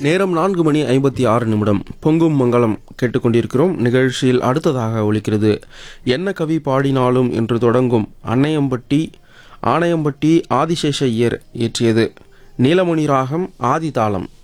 நேரம் 4:56 பொங்கும் மங்களம் கேட்டுக்கொண்டிருக்கிறோம். நிகழ்ச்சியில் அடுத்ததாக ஒலிக்கிறது என்ன கவி பாடினாலும் என்று தொடங்கும் ஆணையம்பட்டி ஆதிசேஷ ஐயர் இயற்றியது நீலமணி ராகம் ஆதிதாளம்.